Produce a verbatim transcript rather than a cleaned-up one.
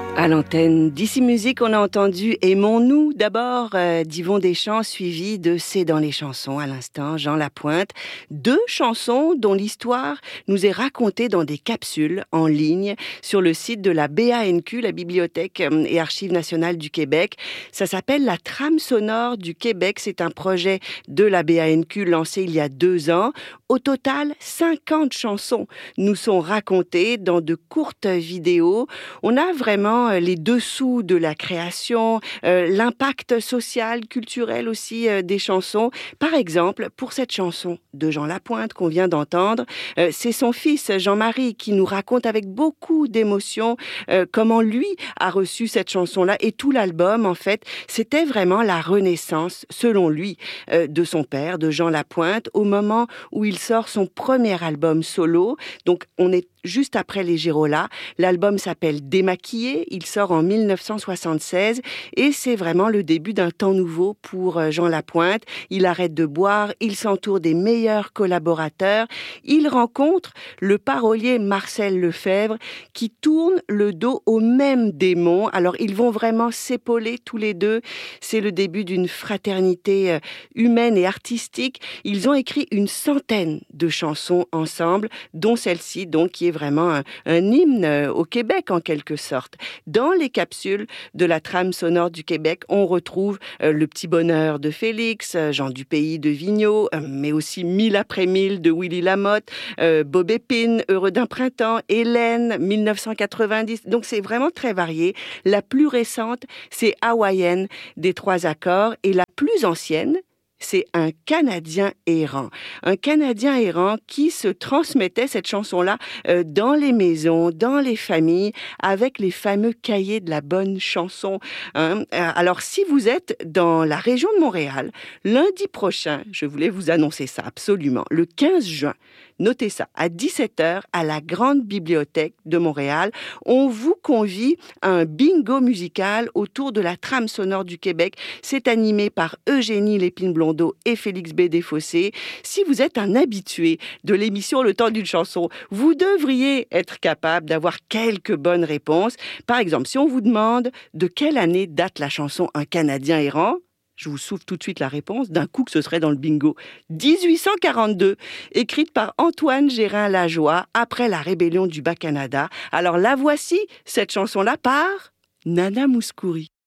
À l'antenne d'Ici Musique, on a entendu Aimons-nous d'abord euh, d'Yvon Deschamps, suivi de C'est dans les chansons à l'instant, Jean Lapointe. Deux chansons dont l'histoire nous est racontée dans des capsules en ligne sur le site de la B A N Q, la Bibliothèque et Archives nationales du Québec. Ça s'appelle La trame sonore du Québec. C'est un projet de la B A N Q lancé il y a deux ans. Au total, cinquante chansons nous sont racontées dans de courtes vidéos. On a vraiment les dessous de la création, euh, l'impact social, culturel aussi euh, des chansons. Par exemple, pour cette chanson de Jean Lapointe qu'on vient d'entendre, euh, c'est son fils Jean-Marie qui nous raconte avec beaucoup d'émotion euh, comment lui a reçu cette chanson-là et tout l'album. En fait, c'était vraiment la renaissance, selon lui, euh, de son père, de Jean Lapointe, au moment où il sort son premier album solo. Donc, on est juste après les Gérolas. L'album s'appelle Démaquillé. Il sort en dix-neuf cent soixante-seize et c'est vraiment le début d'un temps nouveau pour Jean Lapointe. Il arrête de boire, il s'entoure des meilleurs collaborateurs. Il rencontre le parolier Marcel Lefebvre qui tourne le dos au même démon. Alors, ils vont vraiment s'épauler tous les deux. C'est le début d'une fraternité humaine et artistique. Ils ont écrit une centaine de chansons ensemble, dont celle-ci, donc, qui est vraiment un, un hymne au Québec, en quelque sorte. Dans les capsules de la trame sonore du Québec, on retrouve euh, Le petit bonheur de Félix, euh, Jean du pays de Vigneault, euh, mais aussi Mille après mille de Willy Lamotte, euh, Bob Épine, Heureux d'un printemps, Hélène, dix-neuf cent quatre-vingt-dix. Donc c'est vraiment très varié. La plus récente, c'est Hawaïenne des trois accords, et la plus ancienne, c'est un Canadien errant. Un Canadien errant qui se transmettait cette chanson-là euh, dans les maisons, dans les familles, avec les fameux cahiers de la bonne chanson. Hein. Alors, si vous êtes dans la région de Montréal, lundi prochain, je voulais vous annoncer ça absolument, le quinze juin, notez ça, à dix-sept heures, à la Grande Bibliothèque de Montréal, on vous convie à un bingo musical autour de la trame sonore du Québec. C'est animé par Eugénie Lépine-Blondeau et Félix B. Desfossés. Si vous êtes un habitué de l'émission Le Temps d'une chanson, vous devriez être capable d'avoir quelques bonnes réponses. Par exemple, si on vous demande de quelle année date la chanson Un Canadien errant, je vous souffle tout de suite la réponse, d'un coup que ce serait dans le bingo. dix-huit cent quarante-deux, écrite par Antoine Gérin-Lajoie après la rébellion du Bas-Canada. Alors la voici, cette chanson-là, par Nana Mouskouri.